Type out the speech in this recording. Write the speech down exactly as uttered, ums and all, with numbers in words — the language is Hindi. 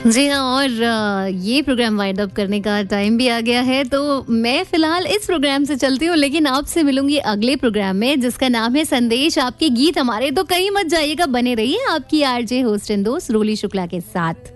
जी हाँ, और अ, ये प्रोग्राम वाइंड अप करने का टाइम भी आ गया है, तो मैं फ़िलहाल इस प्रोग्राम से चलती हूँ, लेकिन आपसे मिलूँगी अगले प्रोग्राम में जिसका नाम है संदेश आपके गीत हमारे। तो कहीं मत जाइएगा, बने रहिए आपकी आरजे होस्ट एंड दोस्त रोली शुक्ला के साथ।